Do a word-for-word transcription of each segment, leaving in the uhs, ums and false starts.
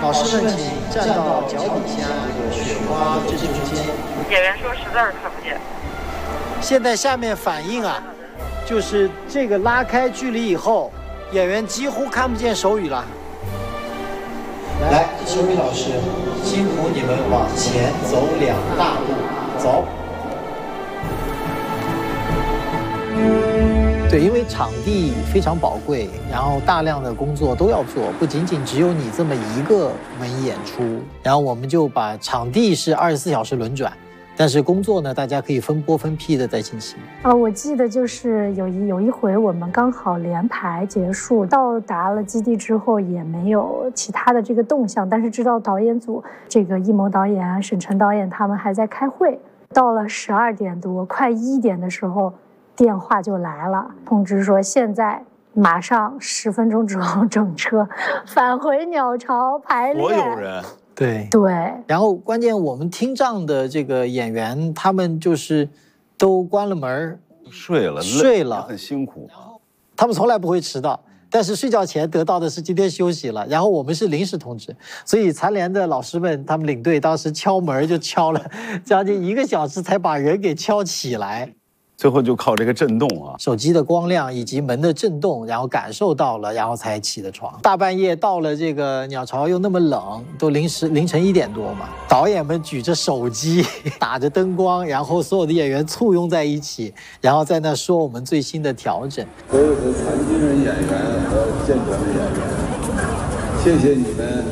老师们请站到脚底下这个雪花正中间。 演员说实在是看不见。 现在下面反应啊，就是这个拉开距离以后，演员几乎看不见手语了。来，手语老师，辛苦你们往前走两大步，走。 对，因为场地非常宝贵，然后大量的工作都要做，不仅仅只有你这么一个门演出，然后我们就把场地是二十四小时轮转，但是工作呢，大家可以分波分批的在进行。 啊，我记得就是有一有一回我们刚好连排结束，到达了基地之后也没有其他的这个动向，但是知道导演组这个艺谋导演啊、沈晨导演他们还在开会。到了十二点多，快一点的时候。电话就来了，通知说现在马上十分钟之后整车返回鸟巢排练。 所有人， 对对。 然后关键我们听障的这个演员，他们就是都关了门， 睡了， 睡了， 很辛苦。 他们从来不会迟到，但是睡觉前得到的是今天休息了。然后我们是临时通知，所以残联的老师们，他们领队当时敲门就敲了将近一个小时，才把人给敲起来。 最后就靠这个震动啊， 手机的光亮以及门的震动，然后感受到了，然后才起的床。大半夜到了这个鸟巢又那么冷，都临时凌晨一点多嘛，导演们举着手机，打着灯光，然后所有的演员簇拥在一起，然后在那说我们最新的调整。 所有的残疾人演员和健全的演员，谢谢你们，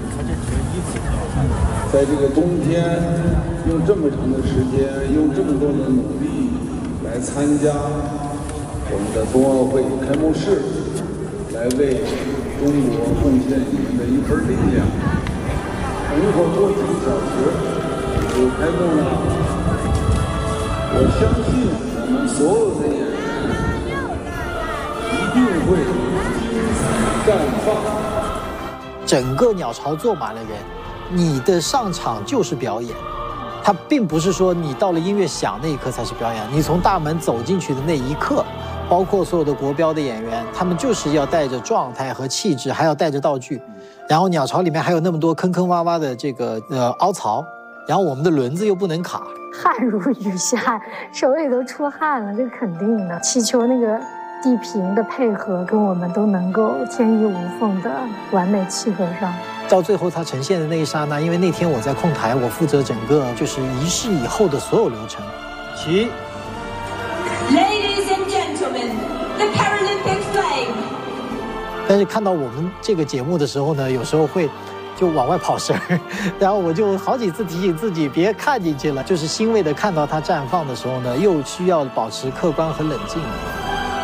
在这个冬天用这么长的时间，用这么多的努力。来参加我们的冬奥会开幕式，来为中国贡献你们的一份力量。等一会儿过几个小时就开幕了，我相信我们所有的演员一定会精彩绽放。 整个鸟巢坐满了人，你的上场就是表演。它并不是说你到了音乐响那一刻才是表演，你从大门走进去的那一刻，包括所有的国标的演员，他们就是要带着状态和气质，还要带着道具。然后鸟巢里面还有那么多坑坑洼洼的这个呃凹槽，然后我们的轮子又不能卡， 汗如雨下，手里都出汗了，这肯定的。祈求那个地平的配合跟我们都能够天衣无缝的完美契合上。 到最后它呈现的那一刹那，因为那天我在控台，我负责整个就是仪式以后的所有流程。 起 Ladies and gentlemen, the Paralympic flag。 但是看到我们这个节目的时候呢，有时候会就往外跑神儿，然后我就好几次提醒自己别看进去了，就是欣慰的看到它绽放的时候呢，又需要保持客观和冷静。